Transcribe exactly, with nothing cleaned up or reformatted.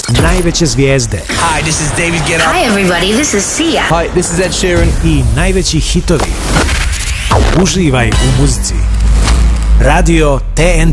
najveće zvijezde. Hi, this is David Guetta. Hi everybody, this is Sia. Hi, this is Ed Sheeran. I najveći hitovi. Uživaj u muzici. Radio T N